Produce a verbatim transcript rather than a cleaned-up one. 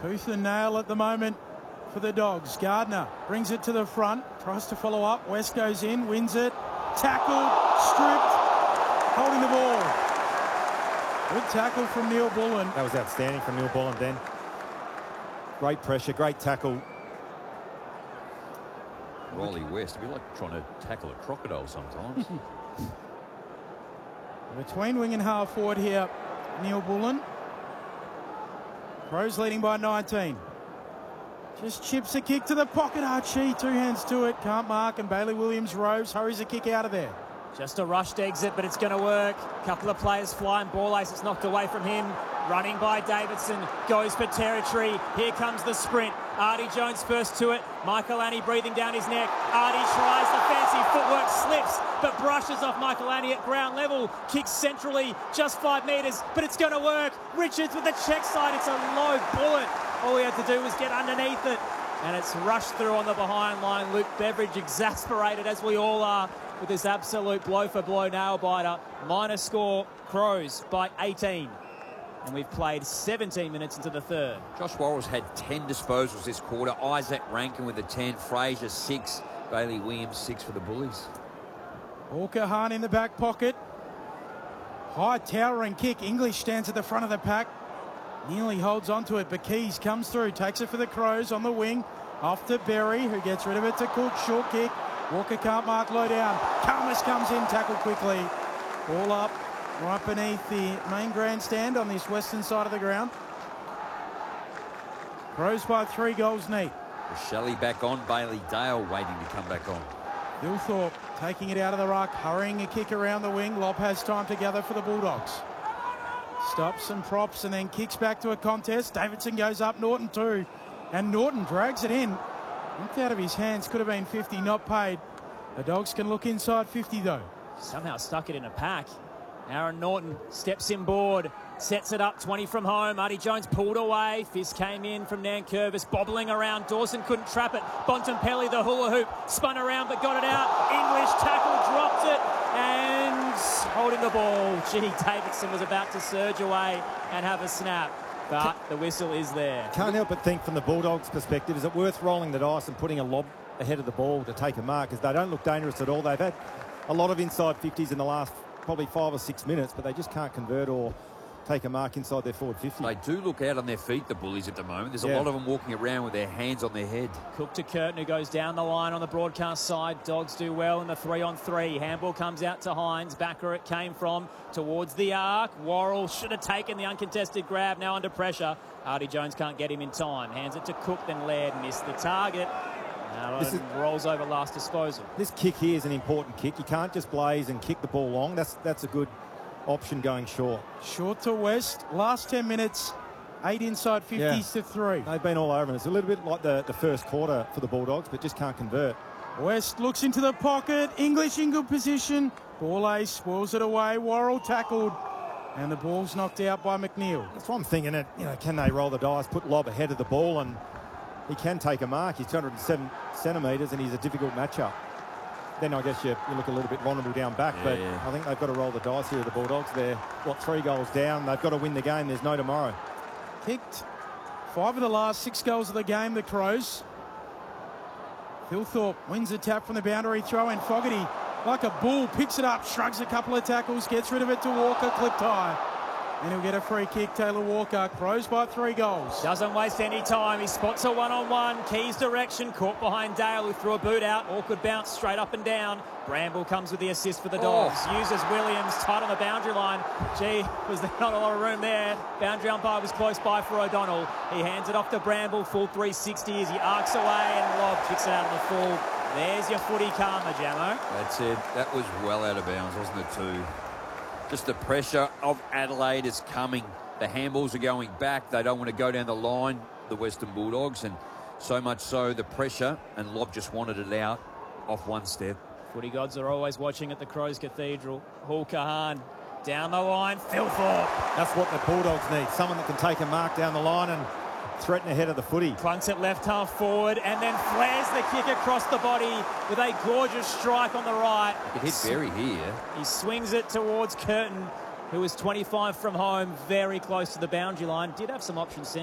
Tooth and nail at the moment for the Dogs. Gardner brings it to the front, tries to follow up. West goes in, wins it. Tackled, stripped, holding the ball. Good tackle from Neil Bullen. That was outstanding from Neil Bullen then. Great pressure, great tackle. Rolly West, we like trying to tackle a crocodile sometimes. Between wing and half forward here, Neil Bullen. Crows leading by nineteen. Just chips a kick to the pocket. Archie, two hands to it. Can't mark, and Bailey Williams roves, hurries a kick out of there. Just a rushed exit, but it's going to work. A couple of players flying. Ball ace, it's knocked away from him. Running by Davidson, goes for territory. Here comes the sprint. Artie Jones first to it. Michael Annie breathing down his neck. Artie tries the fancy footwork, slips, but brushes off Michael Annie at ground level. Kicks centrally, just five metres, but it's going to work. Richards with the check side. It's a low bullet. All he had to do was get underneath it, and it's rushed through on the behind line. Luke Beveridge exasperated, as we all are, with this absolute blow-for-blow nail-biter. Minor score, Crows by eighteen. And we've played seventeen minutes into the third. Josh Worrell's had ten disposals this quarter. Isaac Rankin with the ten. Fraser six. Bailey Williams six for the Bullies. Walker Hahn in the back pocket. High towering kick. English stands at the front of the pack. Nearly holds onto it, but Keys comes through, takes it for the Crows on the wing. Off to Berry, who gets rid of it to Cook. Short kick. Walker can't mark low down. Kalmus comes in, tackle quickly. Ball up right beneath the main grandstand on this western side of the ground. Crows by three goals neat. Shelley back on. Bailey Dale waiting to come back on. Gilthorpe taking it out of the ruck, hurrying a kick around the wing. Lobb has time to gather for the Bulldogs. Stops and props and then kicks back to a contest. Davidson goes up, Norton too. And Norton drags it in. Knocked out of his hands, could have been fifty, not paid. The Dogs can look inside fifty though. Somehow stuck it in a pack. Aaron Norton steps inboard, sets it up, twenty from home. Artie Jones pulled away. Fisk came in from Nankervis, bobbling around. Dawson couldn't trap it. Bontempelli, the hula hoop, spun around but got it out. English tackle, dropped it, and holding the ball. Gee, Davidson was about to surge away and have a snap, but the whistle is there. Can't help but think from the Bulldogs' perspective, is it worth rolling the dice and putting a lob ahead of the ball to take a mark? Because they don't look dangerous at all. They've had a lot of inside fifties in the last probably five or six minutes, but they just can't convert or take a mark inside their forward fifty. They do look out on their feet, the Bullies, at the moment. There's a Yeah. lot of them walking around with their hands on their head. Cook to Curtin, who goes down the line on the broadcast side. Dogs do well in the three on three. Handball comes out to Hines. Back where it came from, towards the arc. Worrell should have taken the uncontested grab, now under pressure. Artie Jones can't get him in time. Hands it to Cook, then Laird missed the target. Now This is- rolls over last disposal. This kick here is an important kick. You can't just blaze and kick the ball long. That's that's a good option going short. Short to West. Last ten minutes, eight inside fifties to three. They've been all over them. It's a little bit like the, the first quarter for the Bulldogs, but just can't convert. West looks into the pocket. English in good position. Ball ace spoils it away. Worrell tackled. And the ball's knocked out by McNeil. That's what I'm thinking. It, you know, can they roll the dice, put Lob ahead of the ball, and he can take a mark. He's two hundred seven centimetres, and he's a difficult matchup. Then I guess you, you look a little bit vulnerable down back, Yeah, but yeah. I think they've got to roll the dice here, the Bulldogs. They're, what, three goals down. They've got to win the game. There's no tomorrow. Kicked five of the last six goals of the game, the Crows. Gilthorpe wins the tap from the boundary throw, and Fogarty, like a bull, picks it up, shrugs a couple of tackles, gets rid of it to Walker, clipped high. And he'll get a free kick, Taylor Walker. Crows by three goals. Doesn't waste any time. He spots a one-on-one. Keys direction. Caught behind Dale, who threw a boot out. Awkward bounce straight up and down. Bramble comes with the assist for the Dogs. Oh. Uses Williams tight on the boundary line. Gee, was there not a lot of room there? Boundary umpire was close by for O'Donnell. He hands it off to Bramble. Full three sixty as he arcs away, and Lob kicks it out of the full. There's your footy karma, Jamo. That's it. That was well out of bounds, wasn't it, too? Just the pressure of Adelaide is coming. The handballs are going back. They don't want to go down the line, the Western Bulldogs, and so much so the pressure, and Lob just wanted it out off one step. Footy gods are always watching at the Crows Cathedral. Hul Kahan down the line. Phil Thorpe That's what the Bulldogs need. Someone that can take a mark down the line and threaten ahead of the footy. clunks it left half forward and then flares the kick across the body with a gorgeous strike on the right. It hit Berry here. He swings it towards Curtin, who was twenty-five from home, very close to the boundary line. Did have some options